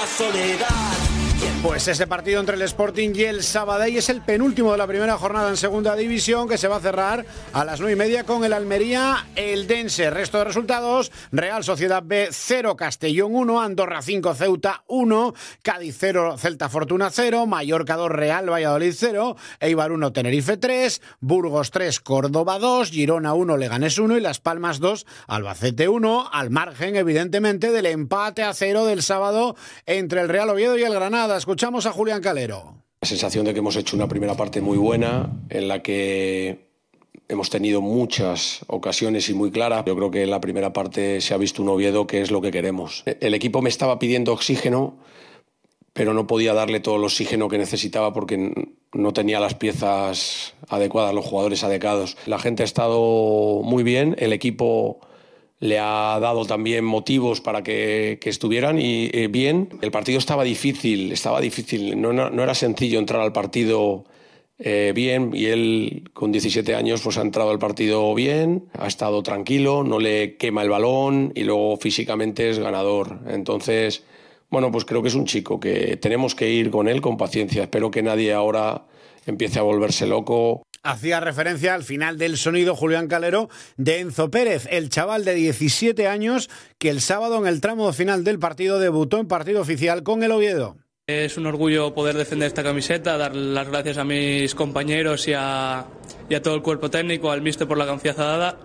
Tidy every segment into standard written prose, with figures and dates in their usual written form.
soledad. Pues ese partido entre el Sporting y el Sabadell es el penúltimo de la primera jornada en segunda división, que se va a cerrar a las 9:30 con el Almería-Eldense. Resto de resultados: Real Sociedad B 0, Castellón 1, Andorra 5, Ceuta 1, Cádiz 0, Celta Fortuna 0, Mallorca 2, Real Valladolid 0, Eibar 1, Tenerife 3, Burgos 3, Córdoba 2, Girona 1, Leganés 1 y Las Palmas 2, Albacete 1, al margen evidentemente del empate a 0 del sábado entre el Real Oviedo y el Granada. Escuchamos a Julián Calero. La sensación de que hemos hecho una primera parte muy buena, en la que hemos tenido muchas ocasiones y muy claras. Yo creo que en la primera parte se ha visto un Oviedo que es lo que queremos. El equipo me estaba pidiendo oxígeno, pero no podía darle todo el oxígeno que necesitaba porque no tenía las piezas adecuadas, los jugadores adecuados. La gente ha estado muy bien, el equipo le ha dado también motivos para que estuvieran y bien. El partido estaba difícil, no era sencillo entrar al partido bien, y él con 17 años pues ha entrado al partido bien, ha estado tranquilo, no le quema el balón y luego físicamente es ganador. Entonces, bueno, pues creo que es un chico que tenemos que ir con él con paciencia. Espero que nadie ahora empiece a volverse loco. Hacía referencia al final del sonido Julián Calero de Enzo Pérez, el chaval de 17 años que el sábado en el tramo final del partido debutó en partido oficial con el Oviedo. Es un orgullo poder defender esta camiseta, dar las gracias a mis compañeros y a todo el cuerpo técnico, al míster por la confianza dada.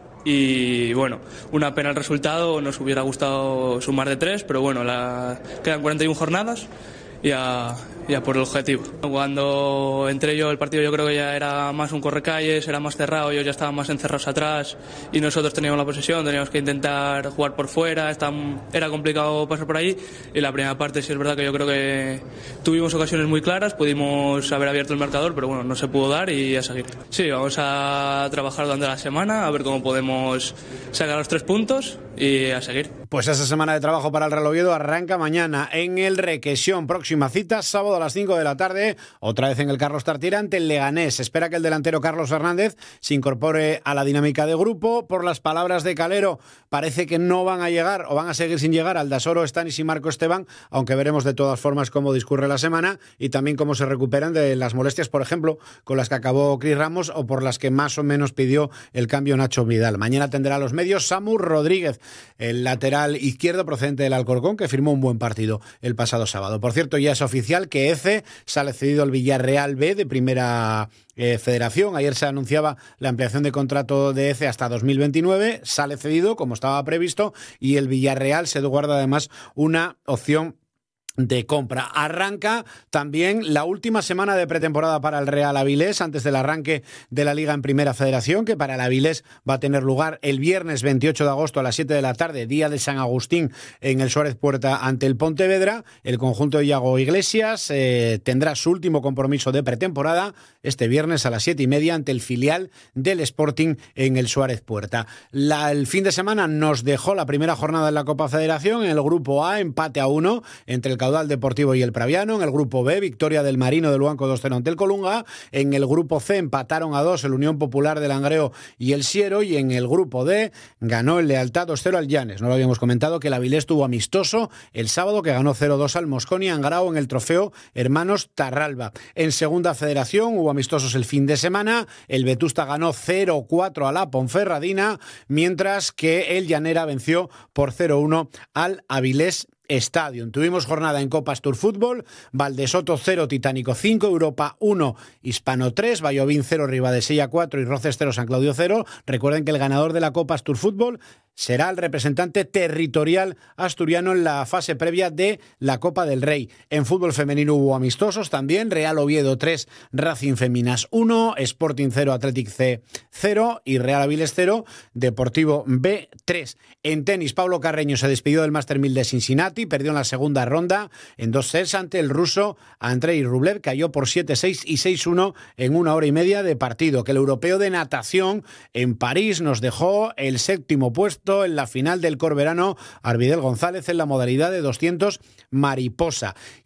Y bueno, una pena el resultado, nos hubiera gustado sumar de 3, pero bueno, quedan 41 jornadas y a por el objetivo. Cuando entré yo, el partido yo creo que ya era más un correcalles, era más cerrado, ellos ya estaban más encerrados atrás y nosotros teníamos la posesión, teníamos que intentar jugar por fuera, era complicado pasar por ahí, y la primera parte sí es verdad que yo creo que tuvimos ocasiones muy claras, pudimos haber abierto el marcador, pero bueno, no se pudo dar y a seguir. Sí, vamos a trabajar durante la semana, a ver cómo podemos sacar los 3 puntos y a seguir. Pues esa semana de trabajo para el Real Oviedo arranca mañana en el Requesión. Próxima cita, sábado a las 5 de la tarde, otra vez en el Carlos Tartiere ante el Leganés. Se espera que el delantero Carlos Fernández se incorpore a la dinámica de grupo. Por las palabras de Calero, parece que no van a llegar o van a seguir sin llegar Aldasoro, Stanis y Marco Esteban, aunque veremos de todas formas cómo discurre la semana y también cómo se recuperan de las molestias, por ejemplo, con las que acabó Cris Ramos o por las que más o menos pidió el cambio Nacho Vidal. Mañana tendrá a los medios Samu Rodríguez, el lateral izquierdo procedente del Alcorcón, que firmó un buen partido el pasado sábado. Por cierto, ya es oficial que Eze sale cedido al Villarreal B de primera federación. Ayer se anunciaba la ampliación de contrato de Eze hasta 2029, sale cedido como estaba previsto y el Villarreal se guarda además una opción de compra. Arranca también la última semana de pretemporada para el Real Avilés antes del arranque de la Liga en Primera Federación, que para el Avilés va a tener lugar el viernes 28 de agosto a las 7 de la tarde, día de San Agustín, en el Suárez Puerta ante el Pontevedra. El conjunto de Iago Iglesias tendrá su último compromiso de pretemporada este viernes a las 7:30 ante el filial del Sporting en el Suárez Puerta. El fin de semana nos dejó la primera jornada en la Copa Federación. En el grupo A, empate a 1 entre el Caudal Deportivo y el Praviano. En el grupo B, victoria del Marino de Luanco 2-0 ante el Colunga. En el grupo C, empataron a 2 el Unión Popular de Langreo y el Siero. Y en el grupo D, ganó el Lealtad 2-0 al Llanes. No lo habíamos comentado que el Avilés tuvo amistoso el sábado, que ganó 0-2 al Mosconia Angrao en el trofeo Hermanos Tarralba. En segunda federación hubo amistosos el fin de semana. El Vetusta ganó 0-4 a la Ponferradina, mientras que el Llanera venció por 0-1 al Avilés Stadium. Tuvimos jornada en Copa Astur Fútbol, Valdesoto 0, Titánico 5, Europa 1, Hispano 3, Vallovín 0, Ribadesella 4 y Roces 0, San Claudio 0. Recuerden que el ganador de la Copa Astur Fútbol será el representante territorial asturiano en la fase previa de la Copa del Rey. En fútbol femenino hubo amistosos también, Real Oviedo 3, Racing Feminas 1, Sporting 0, Athletic C 0 y Real Avilés 0, Deportivo B 3. En tenis, Pablo Carreño se despidió del Master 1000 de Cincinnati, perdió en la segunda ronda en 2 sets ante el ruso Andrei Rublev, cayó por 7-6 y 6-1 en 1 hora y media de partido. Que el europeo de natación en París nos dejó el 7º puesto en la final del Corberano Arvidel González en la modalidad de 200 mariposa.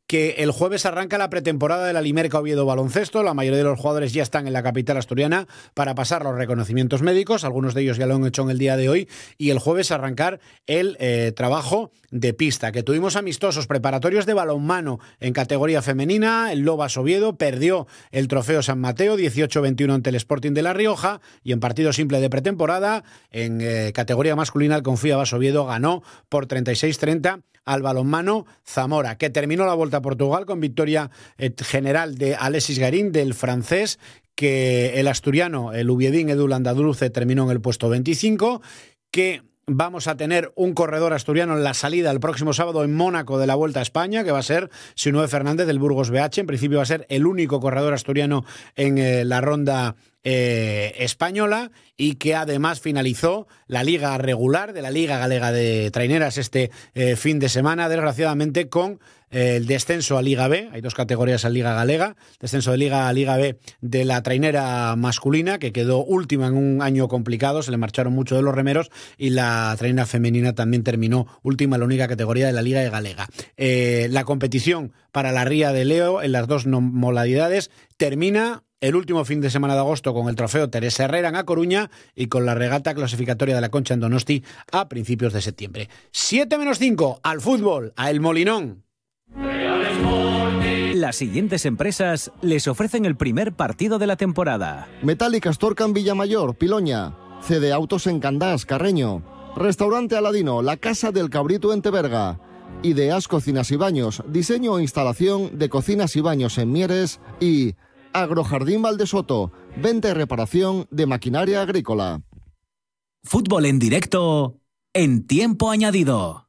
que el jueves arranca la pretemporada de la Limerca Oviedo Baloncesto. La mayoría de los jugadores ya están en la capital asturiana para pasar los reconocimientos médicos. Algunos de ellos ya lo han hecho en el día de hoy. Y el jueves arrancar el trabajo de pista. Que tuvimos amistosos preparatorios de balonmano en categoría femenina. El Lobas Oviedo perdió el trofeo San Mateo 18-21 ante el Sporting de La Rioja. Y en partido simple de pretemporada, en categoría masculina, el Confías Oviedo ganó por 36-30 al balonmano Zamora, que terminó la Volta a Portugal con victoria general de Alexis Garín, del francés, que el asturiano, el uviedín Edu Landadulce, terminó en el puesto 25, que vamos a tener un corredor asturiano en la salida el próximo sábado en Mónaco de la Vuelta a España, que va a ser Sinué Fernández del Burgos BH. En principio va a ser el único corredor asturiano en la ronda española, y que además finalizó la liga regular de la Liga Galega de Traineras este fin de semana, desgraciadamente con el descenso a Liga B. Hay dos categorías en Liga Galega: descenso de Liga a Liga B de la trainera masculina, que quedó última en un año complicado, se le marcharon muchos de los remeros, y la trainera femenina también terminó última en la única categoría de la Liga Galega. La competición para la Ría de Leo en las dos modalidades termina el último fin de semana de agosto con el trofeo Teresa Herrera en A Coruña y con la regata clasificatoria de la Concha en Donosti a principios de septiembre. 7:05, al fútbol, a El Molinón. Las siguientes empresas les ofrecen el primer partido de la temporada: Metallic Astorca en Villamayor, Piloña. CD Autos en Candás, Carreño. Restaurante Aladino, La Casa del Cabrito en Teberga. Ideas Cocinas y Baños, diseño e instalación de cocinas y baños en Mieres. Y Agrojardín Valdesoto, venta y reparación de maquinaria agrícola. Fútbol en directo en Tiempo Añadido.